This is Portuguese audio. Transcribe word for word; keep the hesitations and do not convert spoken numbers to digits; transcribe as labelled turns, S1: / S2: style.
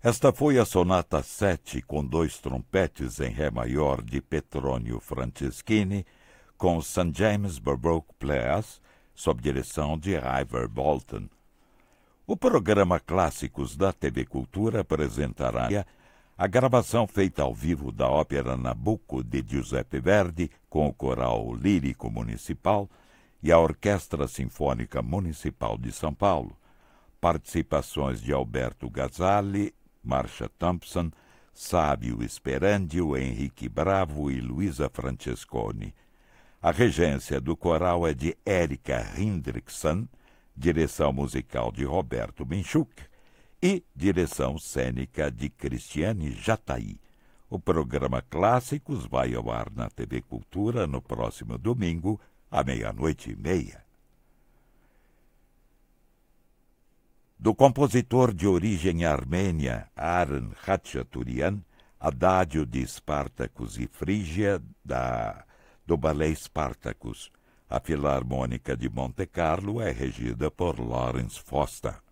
S1: Esta foi a Sonata sete com dois trompetes em Ré maior de Petronio Franceschini, com Saint James Baroque Players, sob direção de Ivor Bolton. O programa Clássicos da T V Cultura apresentará a gravação feita ao vivo da ópera Nabucco de Giuseppe Verdi com o Coral Lírico Municipal e a Orquestra Sinfônica Municipal de São Paulo. Participações de Alberto Gazzali, Marcia Thompson, Sábio Esperandio, Henrique Bravo e Luisa Francesconi. A regência do coral é de Érica Hindrickson, direção musical de Roberto Menchuk e direção cênica de Cristiane Jataí. O programa Clássicos vai ao ar na T V Cultura no próximo domingo, à meia-noite e meia. Do compositor de origem armênia Aron Khachaturian, Adágio de Spartacus e Frígia, da, do ballet Spartacus. A Filarmônica de Monte Carlo é regida por Lawrence Foster.